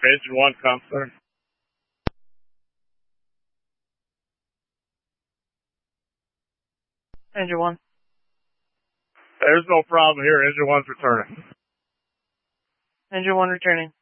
Engine 1, Counselor. Engine 1. There's no problem here. Engine 1's returning. Engine 1 returning.